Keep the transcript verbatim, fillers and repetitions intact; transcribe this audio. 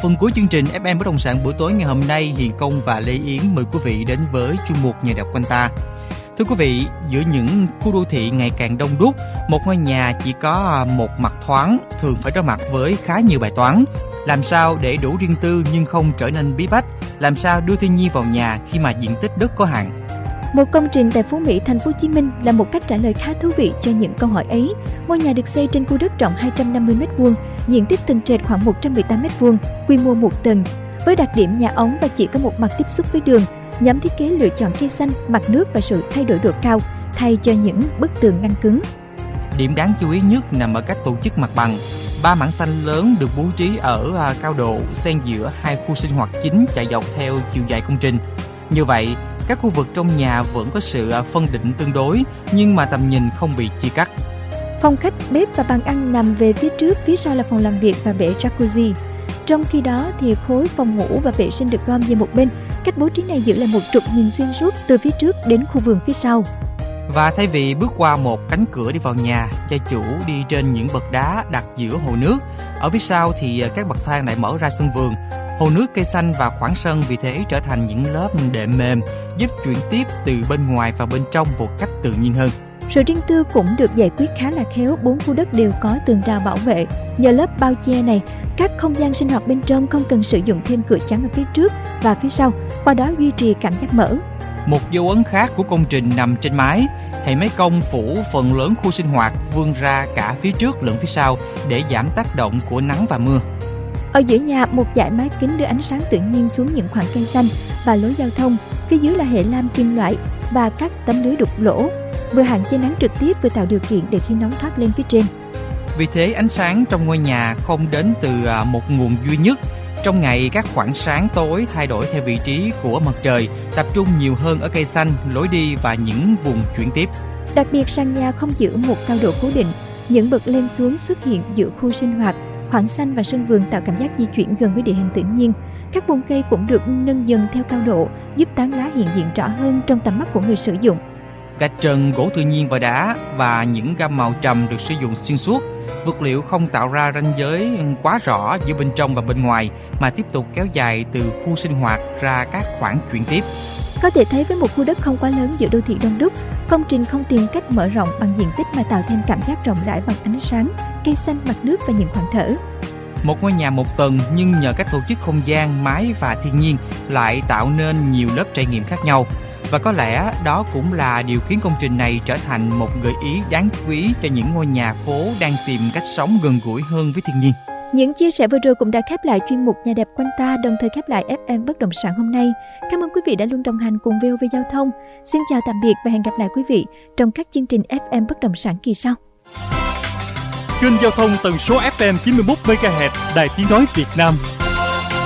Phần cuối chương trình ép em Bất động sản buổi tối ngày hôm nay, Hiền Công và Lê Yến mời quý vị đến với chuyên mục Nhà đẹp quanh ta. Thưa quý vị, giữa những khu đô thị ngày càng đông đúc, một ngôi nhà chỉ có một mặt thoáng thường phải đối mặt với khá nhiều bài toán. Làm sao để đủ riêng tư nhưng không trở nên bí bách? Làm sao đưa thiên nhiên vào nhà khi mà diện tích đất có hạn? Một công trình tại Phú Mỹ, thành phố Hồ Chí Minh là một cách trả lời khá thú vị cho những câu hỏi ấy. Ngôi nhà được xây trên khu đất rộng hai trăm năm mươi mét vuông, diện tích tầng trệt khoảng một trăm mười tám mét vuông, quy mô một tầng. Với đặc điểm nhà ống và chỉ có một mặt tiếp xúc với đường, nhóm thiết kế lựa chọn cây xanh, mặt nước và sự thay đổi độ cao thay cho những bức tường ngăn cứng. Điểm đáng chú ý nhất nằm ở cách tổ chức mặt bằng. Ba mảng xanh lớn được bố trí ở cao độ xen giữa hai khu sinh hoạt chính chạy dọc theo chiều dài công trình. Như vậy, các khu vực trong nhà vẫn có sự phân định tương đối, nhưng mà tầm nhìn không bị chia cắt. Phòng khách, bếp và bàn ăn nằm về phía trước, phía sau là phòng làm việc và bể jacuzzi. Trong khi đó thì khối phòng ngủ và vệ sinh được gom về một bên. Cách bố trí này giữ lại một trục nhìn xuyên suốt từ phía trước đến khu vườn phía sau. Và thay vì bước qua một cánh cửa đi vào nhà, gia chủ đi trên những bậc đá đặt giữa hồ nước. Ở phía sau thì các bậc thang lại mở ra sân vườn. Hồ nước, cây xanh và khoảng sân vì thế trở thành những lớp đệm mềm, giúp chuyển tiếp từ bên ngoài vào bên trong một cách tự nhiên hơn. Sự riêng tư cũng được giải quyết khá là khéo, bốn khu đất đều có tường rào bảo vệ. Nhờ lớp bao che này, các không gian sinh hoạt bên trong không cần sử dụng thêm cửa chắn ở phía trước và phía sau, qua đó duy trì cảm giác mở. Một dấu ấn khác của công trình nằm trên mái. Hệ máy công phủ phần lớn khu sinh hoạt vươn ra cả phía trước lẫn phía sau để giảm tác động của nắng và mưa. Ở giữa nhà, một dải mái kính đưa ánh sáng tự nhiên xuống những khoảng cây xanh và lối giao thông. Phía dưới là hệ lam kim loại và các tấm lưới đục lỗ, vừa hạn chế nắng trực tiếp vừa tạo điều kiện để khí nóng thoát lên phía trên. Vì thế ánh sáng trong ngôi nhà không đến từ một nguồn duy nhất. Trong ngày, các khoảng sáng tối thay đổi theo vị trí của mặt trời, tập trung nhiều hơn ở cây xanh, lối đi và những vùng chuyển tiếp. Đặc biệt, sàn nhà không giữ một cao độ cố định. Những bậc lên xuống xuất hiện giữa khu sinh hoạt, khoảng xanh và sân vườn tạo cảm giác di chuyển gần với địa hình tự nhiên. Các bồn cây cũng được nâng dần theo cao độ, giúp tán lá hiện diện rõ hơn trong tầm mắt của người sử dụng. Gạch trần, gỗ tự nhiên và đá và những gam màu trầm được sử dụng xuyên suốt. Vật liệu không tạo ra ranh giới quá rõ giữa bên trong và bên ngoài, mà tiếp tục kéo dài từ khu sinh hoạt ra các khoảng chuyển tiếp. Có thể thấy với một khu đất không quá lớn giữa đô thị đông đúc, công trình không tìm cách mở rộng bằng diện tích mà tạo thêm cảm giác rộng rãi bằng ánh sáng, cây xanh, mặt nước và những khoảng thở. Một ngôi nhà một tầng nhưng nhờ cách tổ chức không gian, mái và thiên nhiên lại tạo nên nhiều lớp trải nghiệm khác nhau. Và có lẽ đó cũng là điều khiến công trình này trở thành một gợi ý đáng quý cho những ngôi nhà phố đang tìm cách sống gần gũi hơn với thiên nhiên. Những chia sẻ vừa rồi cũng đã khép lại chuyên mục Nhà đẹp quanh ta, đồng thời khép lại ép em Bất động sản hôm nay. Cảm ơn quý vị đã luôn đồng hành cùng vê o vê Giao thông. Xin chào tạm biệt và hẹn gặp lại quý vị trong các chương trình ép em Bất động sản kỳ sau. Kênh giao thông tần số ép em chín mươi mốt mê ga héc Đài Tiếng nói Việt Nam.